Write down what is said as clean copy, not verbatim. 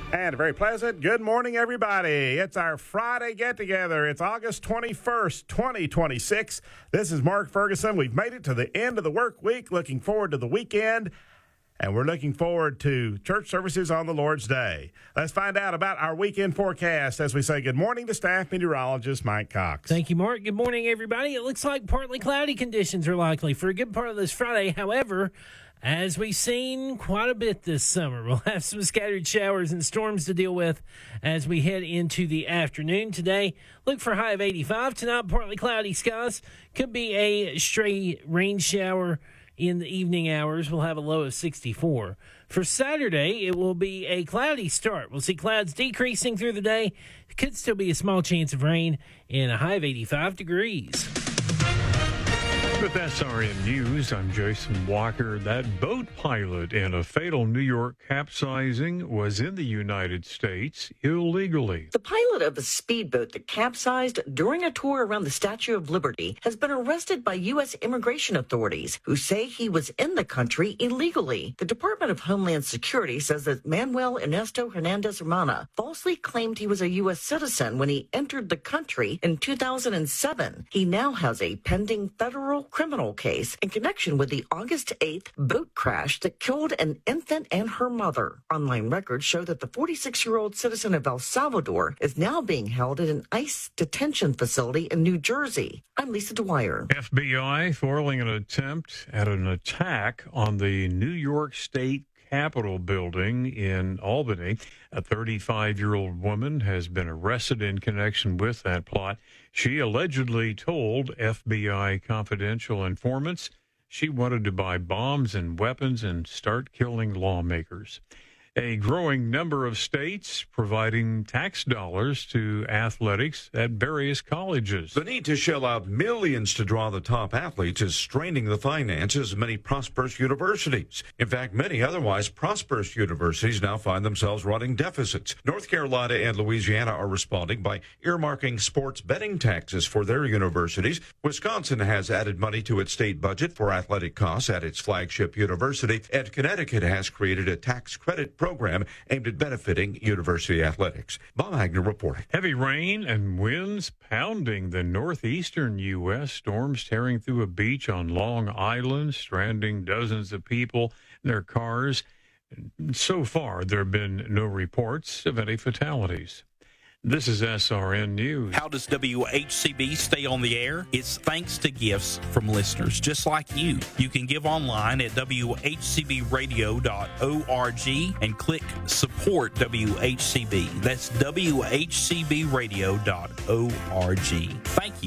And a very pleasant good morning, everybody. It's our Friday get-together. It's August 21st, 2026. This is Mark Ferguson. We've made it to the end of the work week, looking forward to the weekend, and we're looking forward to church services on the Lord's Day. Let's find out about our weekend forecast as we say good morning to staff meteorologist Mike Cox. Thank you, Mark. Good morning, everybody. It looks like partly cloudy conditions are likely for a good part of this Friday. However, as we've seen quite a bit this summer, we'll have some scattered showers and storms to deal with as we head into the afternoon. Today, look for a high of 85. Tonight, partly cloudy skies. Could be a stray rain shower in the evening hours. We'll have a low of 64. For Saturday, it will be a cloudy start. We'll see clouds decreasing through the day. Could still be a small chance of rain and a high of 85 degrees. With SRN News, I'm Jason Walker. That boat pilot in a fatal New York capsizing was in the United States illegally. The pilot of a speedboat that capsized during a tour around the Statue of Liberty has been arrested by U.S. immigration authorities who say he was in the country illegally. The Department of Homeland Security says that Manuel Ernesto Hernandez Hermana falsely claimed he was a U.S. citizen when he entered the country in 2007. He now has a pending federal criminal case in connection with the August 8th boat crash that killed an infant and her mother. Online records show that the 46-year-old citizen of El Salvador is now being held at an ICE detention facility in New Jersey. I'm Lisa Dwyer. FBI foiling an attempt at an attack on the New York State Capitol building in Albany. A 35-year-old woman has been arrested in connection with that plot. She allegedly told FBI confidential informants she wanted to buy bombs and weapons and start killing lawmakers. A growing number of states providing tax dollars to athletics at various colleges. The need to shell out millions to draw the top athletes is straining the finances of many prosperous universities. In fact, many otherwise prosperous universities now find themselves running deficits. North Carolina and Louisiana are responding by earmarking sports betting taxes for their universities. Wisconsin has added money to its state budget for athletic costs at its flagship university, and Connecticut has created a tax credit program aimed at benefiting university athletics. Bob Agnew reporting. Heavy rain and winds pounding the northeastern U.S. Storms tearing through a beach on Long Island, stranding dozens of people in their cars. So far, there have been no reports of any fatalities. This is SRN News. How does WHCB stay on the air? It's thanks to gifts from listeners just like you. You can give online at WHCBradio.org and click Support WHCB. That's WHCBradio.org. Thank you.